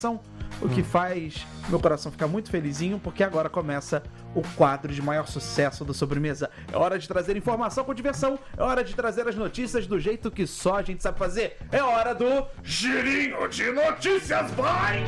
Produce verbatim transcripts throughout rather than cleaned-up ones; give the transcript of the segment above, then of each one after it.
o que faz meu coração ficar muito felizinho, porque agora começa o quadro de maior sucesso do Sobremesa. É hora de trazer informação com diversão, é hora de trazer as notícias do jeito que só a gente sabe fazer. É hora do Girinho de Notícias, vai!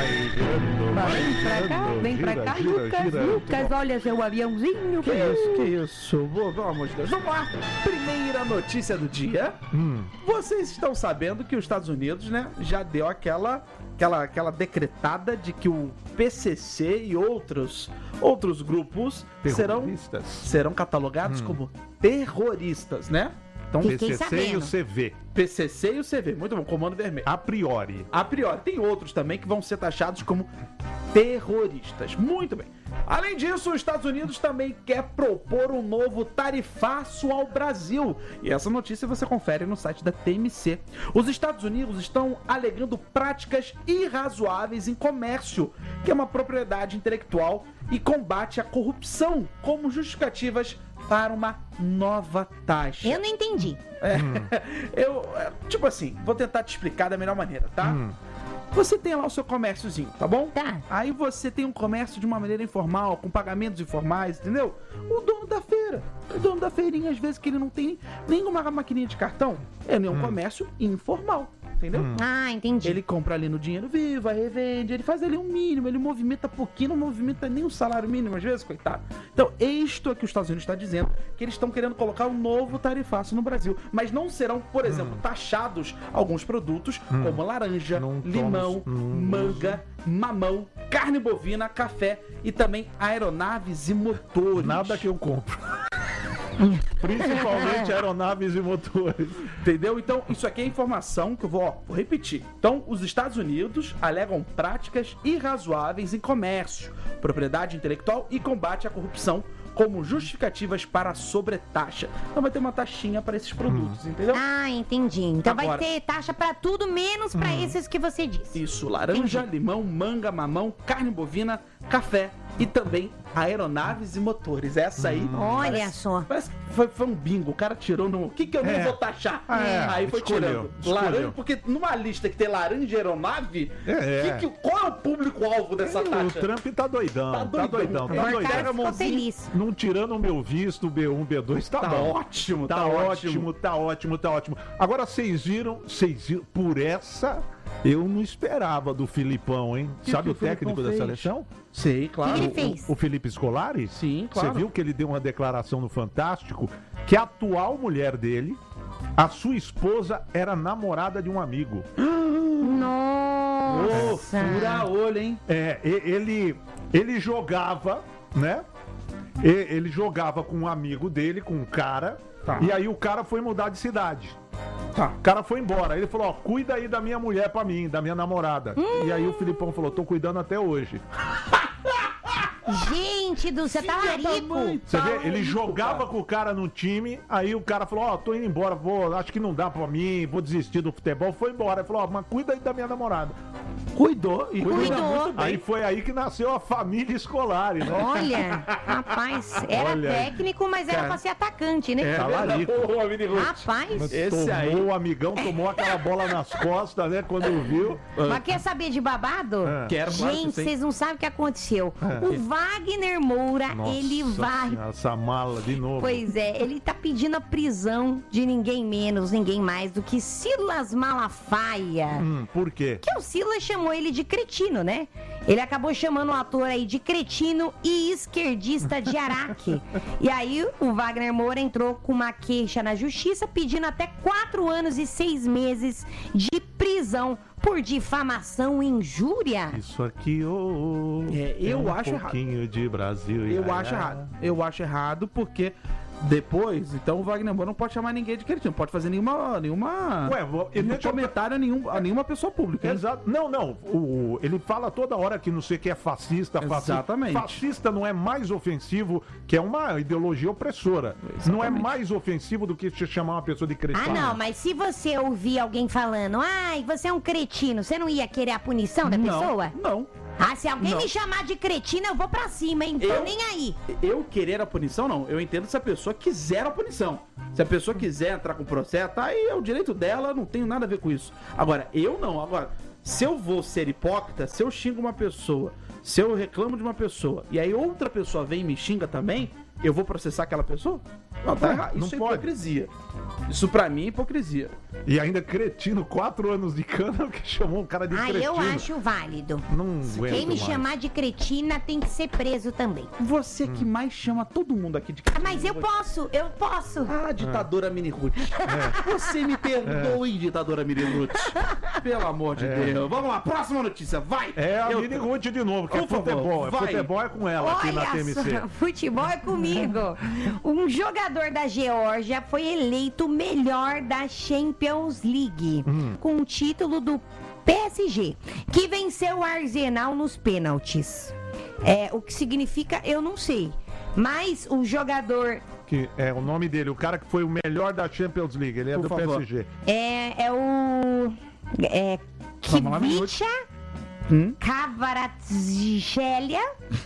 Vem pra cá, vem pra cá, gira, Lucas, gira, Lucas, gira. olha seu aviãozinho. Que isso, que isso? Vou, pelo amor de Deus. Vamos lá. Primeira notícia do dia. Hum. Vocês estão sabendo que os Estados Unidos, né, já deu aquela, aquela, aquela decretada de que o P C C e outros, outros grupos serão, Terroristas. serão catalogados Hum. como terroristas, né? Então, Fiquei P C C e sabendo. o C V. P C C e o C V. Muito bom, Comando Vermelho. A priori. A priori, tem outros também que vão ser taxados como terroristas. Muito bem. Além disso, os Estados Unidos também quer propor um novo tarifaço ao Brasil. E essa notícia você confere no site da T M C. Os Estados Unidos estão alegando práticas irrazoáveis em comércio, que é uma propriedade intelectual, e combate à corrupção como justificativas para uma nova taxa. Eu não entendi. É, eu, é, tipo assim, vou tentar te explicar da melhor maneira, tá? Hum. Você tem lá o seu comérciozinho, tá bom? Tá. Aí você tem um comércio de uma maneira informal, com pagamentos informais, entendeu? O dono da feira, o dono da feirinha, às vezes que ele não tem nenhuma maquininha de cartão, ele é um comércio informal, entendeu? Ah, entendi. Ele compra ali no dinheiro vivo, aí revende, ele faz ali um mínimo, ele movimenta pouquinho, não movimenta nem o salário mínimo às vezes, coitado. Então, isto é que os Estados Unidos está dizendo, que eles estão querendo colocar um novo tarifaço no Brasil, mas não serão, por exemplo, taxados alguns produtos, como laranja, Não limão, tomo- não manga, mamão, carne bovina, café e também aeronaves e motores. Nada que eu compro. Principalmente aeronaves e motores. Entendeu? Então, isso aqui é informação que eu vou, ó, vou repetir. Então, os Estados Unidos alegam práticas irrazoáveis em comércio, propriedade intelectual e combate à corrupção como justificativas para a sobretaxa. Então vai ter uma taxinha para esses produtos, entendeu? Ah, entendi. Então Agora- vai ter taxa pra tudo, menos pra esses que você disse. Isso, laranja, Entendi. limão, manga, mamão, carne bovina, café e também aeronaves e motores. Essa aí. Olha parece- só. Parece que foi, foi um bingo. O cara tirou no. O que, que eu não É. vou taxar? É, Aí foi escolheu, tirando. escolheu. Laranja, porque numa lista que tem laranja e aeronave, É, que é. que- qual é o público-alvo dessa O taxa? Trump tá doidão, Tá tá doidão. doidão, tá O O mercado cara doidão. ficou mãozinha. feliz. Não tirando o meu visto, B um, B dois, tá, Tá bom. ótimo, Tá, tá ótimo, tá ótimo, tá ótimo. Agora vocês viram, vocês viram, por essa eu não esperava do Filipão, hein? Que Sabe que o o Filipão técnico da fez? seleção? Sei, claro. O que ele fez? O, o Felipe Scolari? Sim, claro. Você viu que ele deu uma declaração no Fantástico que a atual mulher dele, a sua esposa, era namorada de um amigo. Ô, Nossa. fura olho, hein? É, e- ele, ele jogava, né? E- Ele jogava com um amigo dele, com um cara, Tá. e aí o cara foi mudar de cidade. Tá. O cara foi embora. Aí ele falou, ó, cuida aí da minha mulher pra mim, da minha namorada. E aí o Filipão falou, tô cuidando até hoje. Gente do céu, tá Filha da rico. mãe. Você Tá vê? Ele rico, jogava cara. com o cara no time, aí o cara falou, ó, tô indo embora, vou, acho que não dá pra mim, vou desistir do futebol. Foi embora. Ele falou, ó, mas cuida aí da minha namorada. Cuidou e Cuidou. cuida muito bem. Aí foi aí que nasceu a família escolar, né? Olha, rapaz, era Olha aí. técnico, mas era Cara. pra ser atacante, né? É, Talarico. Boa, Vini Ruth. Rapaz, Esse tomou, aí- o amigão tomou aquela bola nas costas, né? Quando viu. mas quer saber de babado? É. Quero, claro que Gente, sim. vocês não sabem o que aconteceu. É. O Wagner Moura, Nossa ele vai. Senhora, essa mala de novo. Pois é, ele tá pedindo a prisão de ninguém menos, ninguém mais do que Silas Malafaia. Hum, por quê? Que o Silas chamou ele de cretino, né? Ele acabou chamando o ator aí de cretino e esquerdista de Araque. E aí o Wagner Moura entrou com uma queixa na justiça pedindo até quatro anos e seis meses de prisão por difamação e injúria. Isso aqui, ô. ô, É, eu um acho errado. pouquinho de Brasil. Eu ia, acho ia. errado. Eu acho errado porque depois, então o Wagner Moura não pode chamar ninguém de cretino, não pode fazer nenhuma nenhuma Ué, vou- ele nenhum deixa eu- comentário a, nenhum, a nenhuma pessoa pública. hein? Exato. Não, não. O, ele fala toda hora que não sei o que é fascista, fascista. Exatamente. Fascista não é mais ofensivo, que é uma ideologia opressora. Não é Exatamente. mais ofensivo do que te chamar uma pessoa de Ah, cretino. não, mas se você ouvir alguém falando, ai, você é um cretino, você não ia querer a punição da Não, pessoa? não. Ah, se alguém Não. me chamar de cretino, eu vou pra cima, hein? Tô Eu- nem aí. Eu querer a punição, não. Eu entendo se a pessoa quiser a punição. Se a pessoa quiser entrar com o processo, tá aí é o direito dela, não tenho nada a ver com isso. Agora, eu não. Agora, se eu vou ser hipócrita, se eu xingo uma pessoa, se eu reclamo de uma pessoa, e aí outra pessoa vem e me xinga também, eu vou processar aquela pessoa? Não, tá errado. Não Isso é pode. hipocrisia. Isso pra mim é hipocrisia. E ainda cretino, quatro anos de cana, que chamou um cara de Ah, cretino. eu acho válido. Não aguento Quem me mais. chamar de cretina tem que ser preso também. Você que mais chama todo mundo aqui de cara. Ah, mas eu posso, eu posso. Ah, ditadora Mini Ruth. Você me perdoe, ditadora Mini Ruth. Pelo amor de Deus. Vamos lá, próxima notícia, vai! É a Eu- Mini Ruth de novo, que é Por favor, futebol. É vai. futebol é com ela aqui na T M C. só, futebol é comigo. Um jogador da Geórgia foi eleito o melhor da Champions League, Hum. com o título do P S G, que venceu o Arsenal nos pênaltis. É, o que significa, eu não sei. Mas o jogador Que é o nome dele, o cara que foi o melhor da Champions League. Ele é Por do favor. P S G. é, é o. É. Vamos lá, Kvicha Hum? Kvaratskhelia.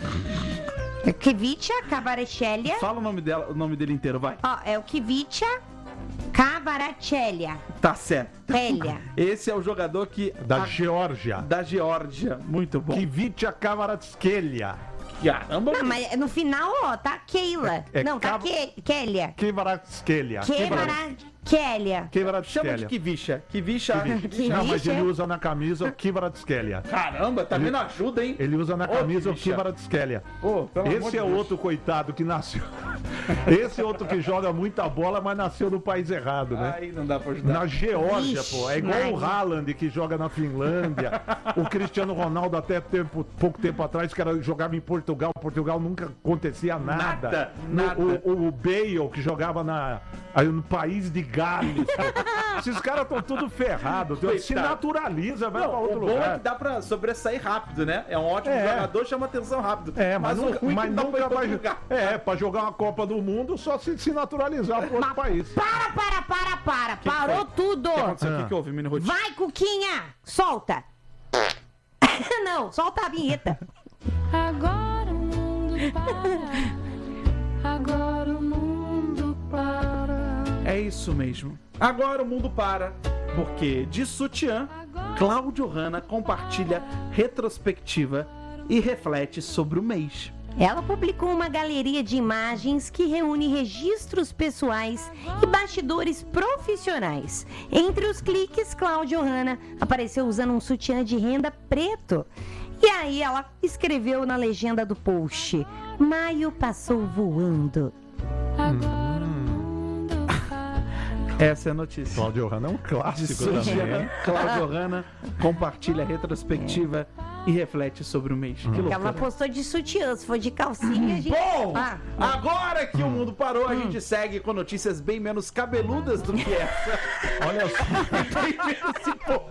Kvicha Kvaratskhelia. Fala o nome, dela, o nome dele inteiro, vai. Ó, é o Kvicha Kvaratskhelia. Tá certo. Velha. Esse é o jogador que... Da a- Geórgia. da Geórgia. Muito bom. Kvicha Kvaratskhelia. Caramba, Não, mas no final, ó, tá Keila. É- é não, tá Kav- Ke- Kélia. Kvaratskhelia. Kvaratskhelia. chama de Kivicha. Kivicha. Kivicha. Não, mas ele Kvicha. usa na camisa o Kvaratskhelia. Caramba, tá vendo? Ajuda, hein? Ele usa na Ô, camisa o Kivicha. Kvaratskhelia. Pô, pelo amor Esse de é Deus. outro coitado que nasceu. Esse é outro que joga muita bola, mas nasceu no país errado, né? Aí não dá pra ajudar. Na Geórgia, Vixe, pô. É igual o Maria. Haaland que joga na Finlândia. O Cristiano Ronaldo até tempo, pouco tempo atrás que era, jogava em Portugal. Portugal nunca acontecia nada. Nada, No- nada. O, o, o Bale que jogava na, aí no país de Gales. pô. Esses caras estão tudo ferrados. Se Coitado. naturaliza, vai Não, pra outro o bom é lugar. que dá pra sobressair rápido, né? É um ótimo É. jogador, chama atenção rápido. É, mas, o nunca, ruim é que mas não dá pra ir nunca pra vai. outro lugar. É, pra jogar uma Copa do Mundo só se, se naturalizar pro outro país. Para, para, para, para. Parou tudo. O que aconteceu? O Ah. que, que houve, Mini Ruth? Vai, Cuquinha. Solta. Não, solta a vinheta. Agora o mundo para. Agora o mundo para. É isso mesmo. Agora o mundo para, porque de sutiã, Cláudio Hanna compartilha retrospectiva e reflete sobre o mês. Ela publicou uma galeria de imagens que reúne registros pessoais e bastidores profissionais. Entre os cliques, Cláudio Hanna apareceu usando um sutiã de renda preto. E aí ela escreveu na legenda do post: Maio passou voando. Agora o mundo para. Essa é a notícia. Cláudio Hanna é um De clássico também. sutiã, hein? Cláudio Hanna compartilha retrospectiva e reflete sobre o mês. Que Ela loucura. postou de sutiã, se for de calcinha, a gente... Bom, Ah, agora que o mundo parou, a gente segue com notícias bem menos cabeludas do que essa. Olha só. Bem menos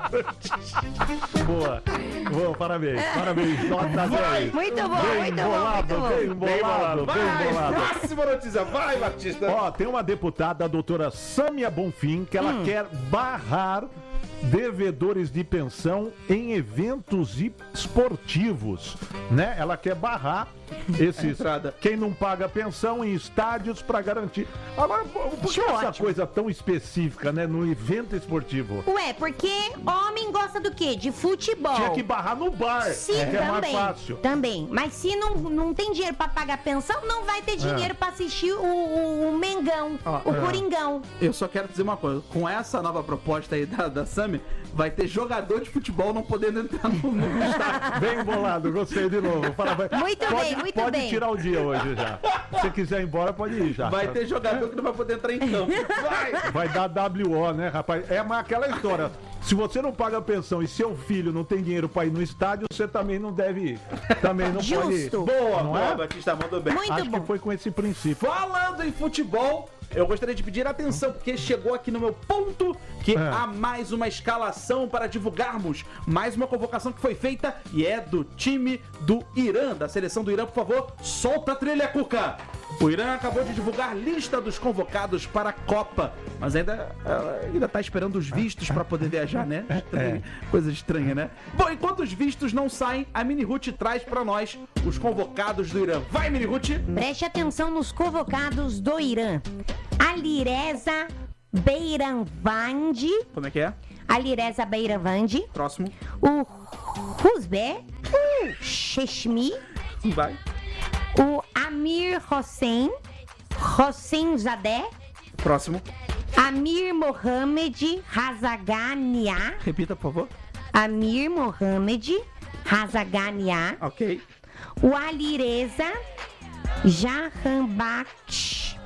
importantes. Boa. Boa, parabéns. Parabéns. Nota dez. muito bom, Bem muito bom, bolado, muito bem bom. bolado, bem Vai, bolado. próxima notícia. Vai, Batista. Ó, tem uma deputada, a doutora Sâmia Bonfim, que ela quer barrar devedores de pensão em eventos esportivos, né? Ela quer barrar esses Entrada. quem não paga pensão em estádios para garantir. Agora, por por que Acho essa ótimo. coisa tão específica, né, no evento esportivo? Ué, porque homem gosta do quê? De futebol. Tinha que barrar no bar, Sim, que é mais também. fácil. Também. Mas se não, não tem dinheiro pra pagar pensão, não vai ter dinheiro pra assistir o, o, o Mengão, Ó, o é. Coringão. Eu só quero dizer uma coisa. Com essa nova proposta aí da, da Sami, vai ter jogador de futebol não podendo entrar no, no estádio. Bem bolado, gostei de novo. Parabéns. Muito pode, bem, muito pode bem. tirar o dia hoje já. Se você quiser ir embora, pode ir já. Vai ter jogador que não vai poder entrar em campo. Vai! Vai dar W O, né, rapaz? É mas aquela história. Se você não paga pensão e seu filho não tem dinheiro pra ir no estádio, você também não deve ir. Também não pode ir. Justo. Boa, Não boa, é? Batista, mandou bem. Muito Acho bom. que foi com esse princípio. Falando em futebol, eu gostaria de pedir atenção, porque chegou aqui no meu ponto que É. há mais uma escalação para divulgarmos. Mais uma convocação que foi feita e é do time do Irã, da seleção do Irã. Por favor, solta a trilha, Cuca! O Irã acabou de divulgar a lista dos convocados para a Copa, mas ainda ela ainda tá esperando os vistos para poder viajar, né? Estranho, coisa estranha, né? Bom, enquanto os vistos não saem, a Mini Ruth traz para nós os convocados do Irã. Vai, Mini Ruth! Preste atenção nos convocados do Irã. Alireza Beiranvandi, Como é que é? a Lireza Beiravandi, Próximo. o Rusbé, o Sheshmi, Vai. o Amir Hossein, Hossein Zadeh, Próximo. Amir Mohamed Razagania, Repita, por favor. Amir Mohamed Razagania, Ok. o Alireza Jahanbaksh,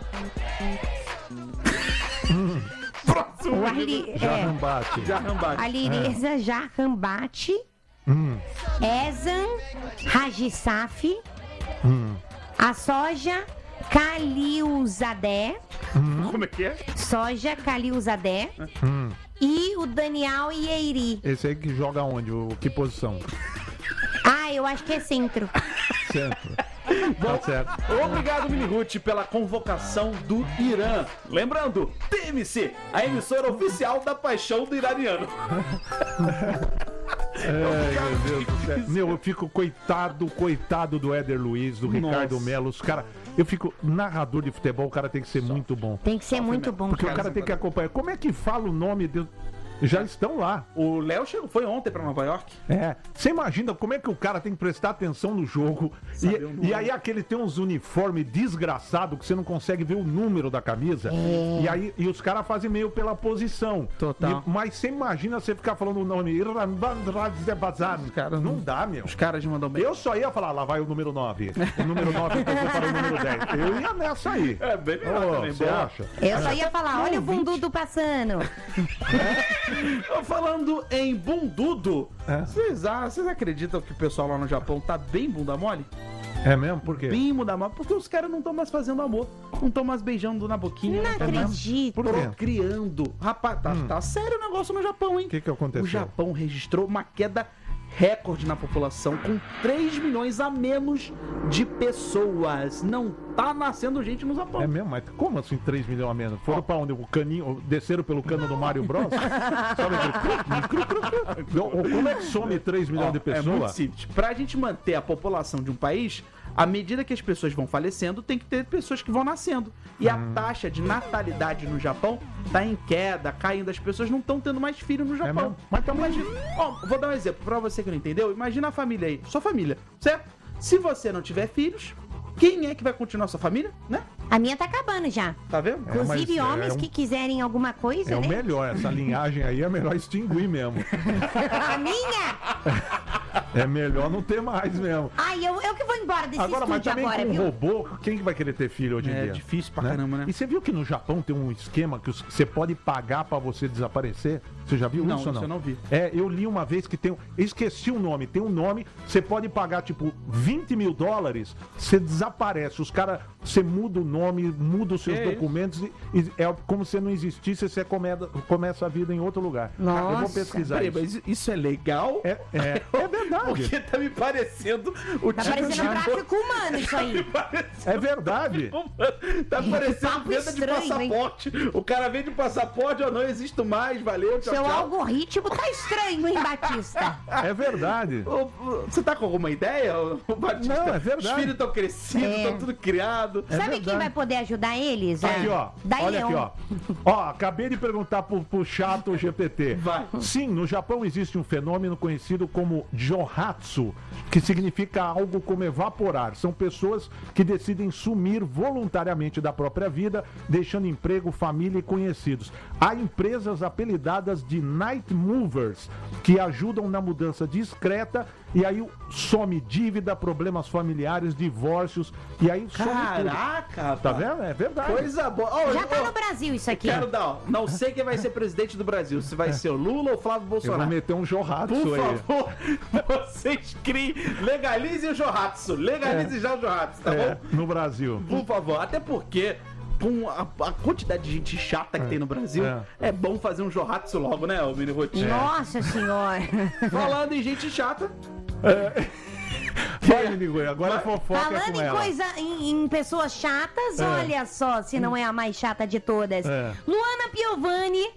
Próximo. o Ali, Já é, não bate. Jarrambate. Alireza Jahanbati, Ezan Rajisaf, a soja Khalilzadeh, Como é que é? soja Khalilzadeh e o Daniel Ieiri. Esse aí que joga onde? O, que posição? Ah, eu acho que é centro. Centro. Tá certo. Obrigado, Mini Ruth, pela convocação do Irã. Lembrando, T M C, a emissora oficial da paixão do iraniano. Ai, meu Deus do céu. Meu, eu fico coitado, coitado do Éder Luiz, do Ricardo Nossa. Melo. Os cara, eu fico narrador de futebol, o cara tem que ser muito bom. Tem que ser muito bom. Porque o cara. cara tem que acompanhar. Como é que fala o nome de... Já estão lá. O Léo chegou, foi ontem pra Nova York. É. Você imagina como é que o cara tem que prestar atenção no jogo. Saber o E, número. e aí aquele tem uns uniformes desgraçados que você não consegue ver o número da camisa. E aí e os caras fazem meio pela posição. Total. E- mas você imagina você ficar falando o nome. caras Não não- dá, meu. Os caras mandam bem. Eu só ia falar, lá vai o número nove. O número nove então você para o número dez. Eu ia nessa aí. É, bem melhor Ô, também, você boa. acha? Eu só ia falar, olha o bundudo passando. Falando em bundudo, É. vocês, ah, vocês acreditam que o pessoal lá no Japão tá bem bunda mole? É mesmo? Por quê? Bem bunda mole, porque os caras não estão mais fazendo amor. Não estão mais beijando na boquinha. Não É mesmo? acredito. Por quê? Procriando. Rapaz, tá, tá sério o negócio no Japão, hein? O que que aconteceu? O Japão registrou uma queda recorde na população, com três milhões a menos de pessoas. Não tá nascendo gente no Japão. É mesmo? Mas como assim três milhões a menos? Foram pra onde? O caninho, desceram pelo cano do Mario Bros? Sabe aquele cru, cru, cru, cru? Ou como é que some três milhões Ó, de É muito pessoas? simples. Pra gente manter a população de um país, à medida que as pessoas vão falecendo, tem que ter pessoas que vão nascendo. E a Hum. taxa de natalidade no Japão tá em queda, caindo. As pessoas não estão tendo mais filho no Japão. mesmo? Mas também- Imagina, ó, vou dar um exemplo pra você que não entendeu. Imagina a família aí, sua família, certo? Se você não tiver filhos, quem é que vai continuar sua família, né? A minha tá acabando já. Tá vendo? É, mas Inclusive, é homens um- que quiserem alguma coisa, É o né? melhor, essa linhagem aí é melhor extinguir mesmo. A minha? É melhor não ter mais mesmo. Ai, eu, eu que vou embora desse Agora, mas estúdio também agora, com viu? robô, quem que vai querer ter filho hoje em É dia? difícil pra caramba, né? E você viu que no Japão tem um esquema que os- você pode pagar pra você desaparecer? Você já viu Não, isso ou não? isso eu não vi. É, eu li uma vez que tem. um- eu esqueci o nome. Tem um nome. Você pode pagar, tipo, vinte mil dólares. Você desaparece. Os caras. Você muda o nome, muda os seus Que documentos. E, e é como se não existisse. Você comeda- começa a vida em outro lugar. Eu vou Nossa. pesquisar Peraí, isso. mas isso é legal? É, é, é verdade. Porque tá me parecendo o Tá tipo parecendo de... tráfico humano isso aí. É verdade. Tá parecendo papo venda de estranho, hein? passaporte. O cara vende o passaporte, ó, não existo mais, valeu, tchau, Seu tchau. algoritmo tá estranho, hein, Batista? É verdade. Ô, ô, Você tá com alguma ideia, ô, Batista? Não, é verdade. Os filhos estão crescidos, É. estão tudo criado. É Sabe quem verdade. vai poder ajudar eles? Aqui, É. ó. Daí Olha aqui, eu. ó. Ó, acabei de perguntar pro, pro chato G P T. Vai. Sim, no Japão existe um fenômeno conhecido como Johatsu, que significa algo como evaporar. São pessoas que decidem sumir voluntariamente da própria vida, deixando emprego, família e conhecidos. Há empresas apelidadas de Night Movers, que ajudam na mudança discreta, e aí some dívida, problemas familiares, divórcios, e aí some tudo. Caraca, Tá vendo? É verdade. Coisa boa. Ó, Já tá ó, no Brasil isso aqui. Quero dar, ó, não sei quem vai ser presidente do Brasil, se vai ser o Lula ou o Flávio Eu vou Bolsonaro. meter um Johatsu Por aí. favor, vocês criem, legalizem o Johatsu, legalizem já o Johatsu, tá É, bom? no Brasil. Por favor, até porque com a, a quantidade de gente chata que tem no Brasil, É. é, bom fazer um Johatsu logo, né, ô Mini Rotinho? Nossa senhora. Falando em gente chata, Vai, Minigoi, agora a fofoca é Falando com em ela. coisa, em, em pessoas chatas, É. olha só se não é a mais chata de todas. É. Luana Piovani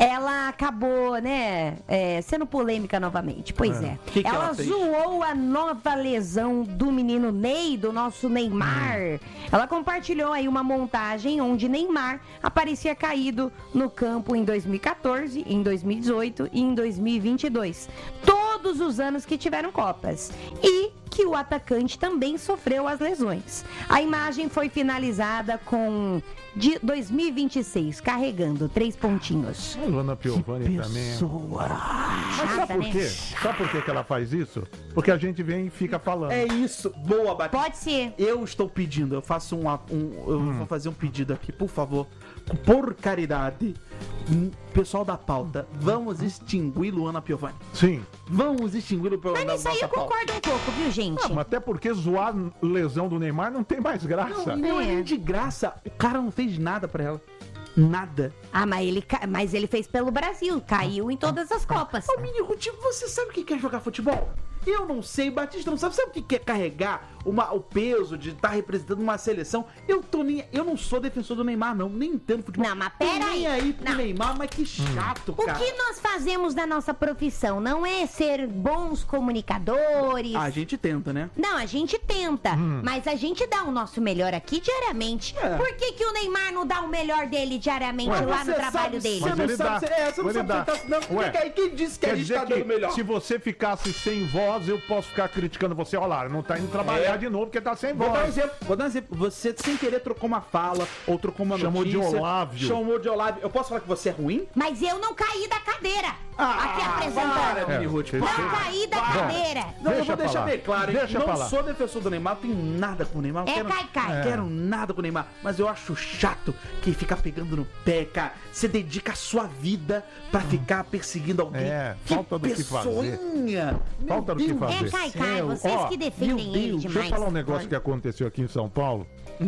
ela acabou, né, é, sendo polêmica novamente. Pois é. Que que ela, ela fez? zoou a nova lesão do menino Ney, do nosso Neymar. Hum. Ela compartilhou aí uma montagem onde Neymar aparecia caído no campo em dois mil e quatorze, em dois mil e dezoito e em dois mil e vinte e dois. Todos os anos que tiveram Copas. E que o atacante também sofreu as lesões. A imagem foi finalizada com de dois mil e vinte e seis, carregando três pontinhos. A Luana Piovani também. Pessoa. Mas sabe Chata, por né? quê? Sabe por que que ela faz isso? Porque a gente vem e fica falando. É isso. Boa, Batista. Pode ser. Eu estou pedindo, eu faço um, um eu Hum. vou fazer um pedido aqui, por favor, por caridade, hum, pessoal da pauta, vamos extinguir Luana Piovani. Sim. Vamos extinguir o Mas programa da nisso aí nossa eu pauta. concordo um pouco, viu, gente? Ah, mas até porque zoar a lesão do Neymar não tem mais graça. Não, não é É. nem de graça, o cara não fez nada pra ela. Nada. Ah, mas ele, ca- mas ele fez pelo Brasil, caiu em todas as Copas. Ô, Mini Ruth, você sabe o que é jogar futebol? Eu não sei, Batista não sabe. Sabe o que é carregar uma, o peso de estar representando uma seleção? Eu tô nem. Eu não sou defensor do Neymar, não. Nem entendo futebol. Não, mas Tô pera nem aí. aí pro Não. Neymar, mas que chato, O cara. que nós fazemos da nossa profissão não é ser bons comunicadores. A gente tenta, né? Não, a gente tenta, mas a gente dá o nosso melhor aqui diariamente. É. Por que, que o Neymar não dá o melhor dele diariamente Ué, lá no Você trabalho sabe- dele? Você Mas não ele sabe, dá. se- é, você não Ele sabe dá. se ele tá. Não, Ué, fica aí, quem disse que a Quer gente dizer tá dando que melhor? se você ficasse sem voz, eu posso ficar criticando você. Olha lá, não tá indo trabalhar É. de novo porque tá sem Vou dar um voz. exemplo, vou dar um exemplo. Você sem querer trocou uma fala ou trocou uma Chamou de notícia. Olávio. Chamou de Olávio. Eu posso falar que você é ruim? Mas eu não caí da cadeira. Ah, aqui para, apresentando. Mini Ruth, É, Não você- caí da Bom, cadeira. Não, eu Deixa vou deixar falar. bem claro, hein? Deixa não falar. sou defensor do Neymar, não tenho nada com o Neymar. Não É quero, cai-cai. não quero nada com o Neymar. Mas eu acho chato quem fica pegando no pé, cara. Você dedica a sua vida pra ficar perseguindo alguém. É, falta do que fazer. pessoinha. Meu Falta do que Deus fazer. É cai-cai, céu. vocês Ó, que defendem meu ele Deus, demais. Deixa eu falar um negócio que aconteceu aqui em São Paulo.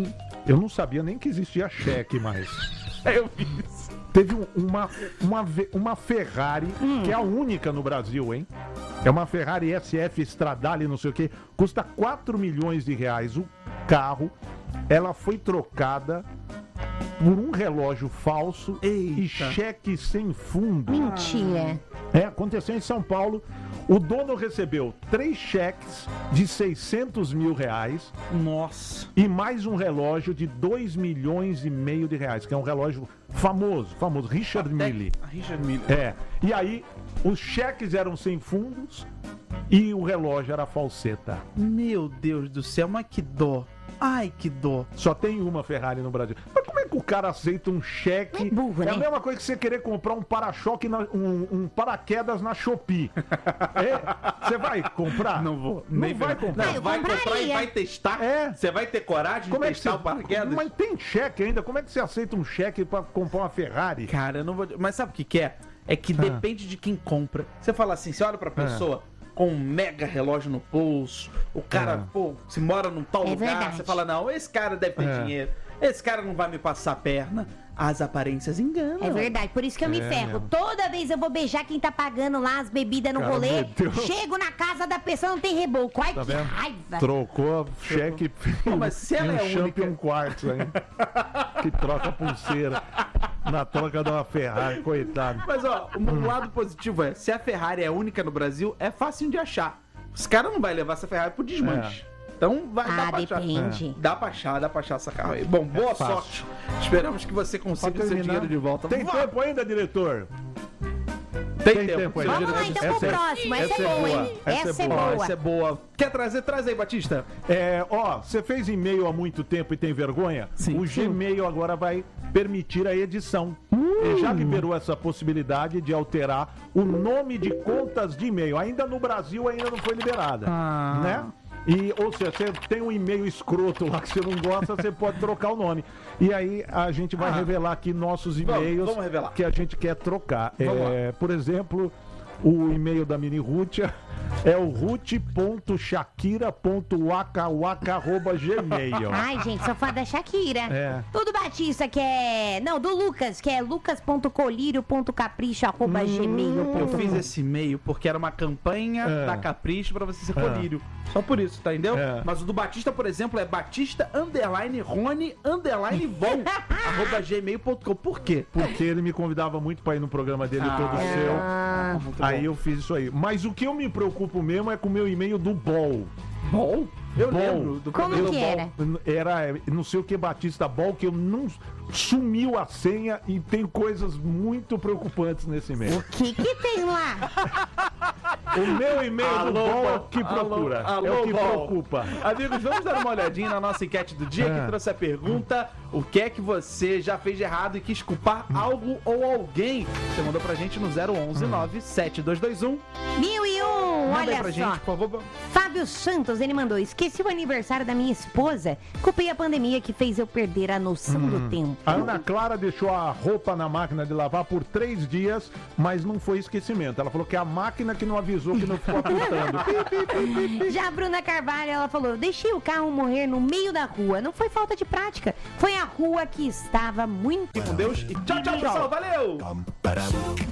Eu não sabia nem que existia cheque mais. Eu vi isso. Teve um- uma, uma, ve- uma Ferrari, que é a única no Brasil, hein? É uma Ferrari S F Stradale, não sei o quê. Custa quatro milhões de reais o carro. Ela foi trocada por um relógio falso e Eita. cheque sem fundo. Mentira. É, aconteceu em São Paulo. O dono recebeu três cheques de seiscentos mil reais Nossa. e mais um relógio de dois milhões e meio de reais, que é um relógio famoso, famoso, Richard Mille. A Richard Mille. É, e aí os cheques eram sem fundos e o relógio era falseta. Meu Deus do céu, mas que dó. Ai, que dó. Só tem uma Ferrari no Brasil. Mas como é que o cara aceita um cheque? É burro, É a né? mesma coisa que você querer comprar um para-choque, na- um, um paraquedas na Shopee. É, você vai comprar? Não vou. Não Nem vai ver- comprar. Ah, eu vai comprar e compraria. vai testar? É. Você vai ter coragem Como de é que testar você... o paraquedas? Mas tem cheque ainda. Como é que você aceita um cheque pra comprar uma Ferrari? Cara, eu não vou. Mas sabe o que, que é? É que depende de quem compra. Você fala assim, você olha pra pessoa com um mega relógio no pulso, o cara, É. pô, se mora num tal É lugar, verdade. você fala, não, esse cara deve ter É. dinheiro, esse cara não vai me passar a perna. As aparências enganam. É verdade, por isso que eu me É ferro. mesmo. Toda vez eu vou beijar quem tá pagando lá as bebidas no Cara, rolê. meteu- Chego na casa da pessoa, não tem reboco. Ai, Tá que vendo? raiva. Trocou cheque Pô, mas se ela e um é a única- Champion Quartz, hein? Que troca pulseira na troca de uma Ferrari, coitado. Mas ó, o Hum. lado positivo é, se a Ferrari é única no Brasil, é fácil de achar. Os caras não vão levar essa Ferrari pro desmanche. Então vai Ah, dar pra achar. depende. Dá pra achar, dá pra achar essa carro aí. Bom, boa fácil. sorte. Esperamos que você consiga o seu dinheiro de volta. Tem Vai. tempo ainda, diretor? Tem, Tem tempo. tempo seu ainda. Vamos lá dinheiro- então pro Essa é- próximo. Essa, essa é é boa, boa, hein? essa é Essa é boa. Ó, boa. essa é boa. Quer trazer? Traz aí, Batista. É, ó, você fez e-mail há muito tempo e tem vergonha? Sim. O Gmail agora vai permitir a edição. Uh! E já liberou essa possibilidade de alterar o nome de contas de e-mail. Ainda no Brasil ainda não foi liberada, Ah. né? E, ou seja, você tem um e-mail escroto lá que você não gosta, você pode trocar o nome. E aí a gente vai Ah. revelar aqui nossos Vamos, e-mails vamos revelar. que a gente quer trocar. Vamos É, por exemplo, o e-mail da Mini Rútia é o ruth ponto shakira ponto waka waka arroba gmail. Ai, gente, sou fã da Shakira. É. O do Batista, que é... Não, do Lucas, que é lucas ponto colírio ponto capricho arroba gmail Eu ponto com. fiz esse e-mail porque era uma campanha É. da Capricho pra você ser É. colírio. Só por isso, tá entendeu? É. Mas o do Batista, por exemplo, é batista underline rony underline von arroba gmail ponto com. Por quê? Porque ele me convidava muito pra ir no programa dele Ah, todo é. seu. Ah, Muito Aí bom. eu fiz isso aí. Mas o que eu me preocupo mesmo é com o meu e-mail do Bol. Bom, eu Bom. lembro do Como primeiro que bom. era? Era não sei o que Batista Bol, que eu não sumiu a senha e tem coisas muito preocupantes nesse e-mail. O que que tem lá? O meu e-mail do Alô, Bol é o Bol. que procura. Alô, é o alô, que Bol. preocupa. Amigos, vamos dar uma olhadinha na nossa enquete do dia É. que trouxe a pergunta: o que é que você já fez de errado e quis culpar algo ou alguém? Você mandou pra gente no zero onze nove sete dois dois um. Mil e um, Manda aí olha pra só. gente, por favor. Fábio Santos, ele mandou: esqueci o aniversário da minha esposa. Culpei a pandemia que fez eu perder a noção do tempo. A Ana Clara deixou a roupa na máquina de lavar por três dias, mas não foi esquecimento. Ela falou que é a máquina que não avisou que não ficou apitando. Já a Bruna Carvalho, ela falou: eu deixei o carro morrer no meio da rua. Não foi falta de prática, foi a rua que estava muito. Fique com Deus e tchau, tchau, pessoal. Valeu!